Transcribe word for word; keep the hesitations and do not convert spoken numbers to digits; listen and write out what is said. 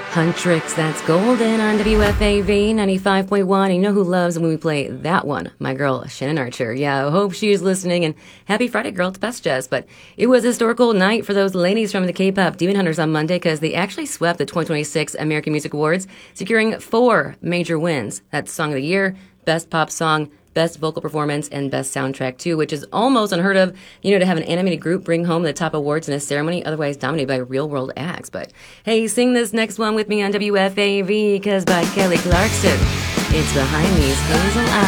Huntrix, that's Golden on W F A V ninety-five point one. And you know who loves when we play that one? My girl, Shannon Archer. Yeah, I hope she's listening. And happy Friday, girl. It's Best Jess. But it was a historical night for those ladies from the K-pop Demon Hunters on Monday because they actually swept the twenty twenty-six American Music Awards, securing four major wins. That's Song of the Year, Best Pop Song, Best Vocal Performance, and Best Soundtrack, too, which is almost unheard of, you know, to have an animated group bring home the top awards in a ceremony otherwise dominated by real-world acts. But, hey, sing this next one with me on W F A V, because by Kelly Clarkson, it's Behind These Hazel Eyes.